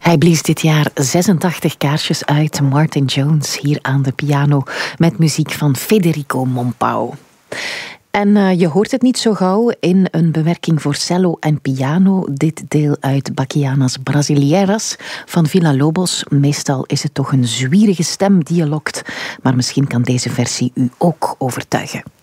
Hij blies dit jaar 86 kaarsjes uit. Martin Jones hier aan de piano met muziek van Federico Mompau. En je hoort het niet zo gauw in een bewerking voor cello en piano. Dit deel uit Bachianas Brasileiras van Villa-Lobos. Meestal is het toch een zwierige stem die je lokt. Maar misschien kan deze versie u ook overtuigen.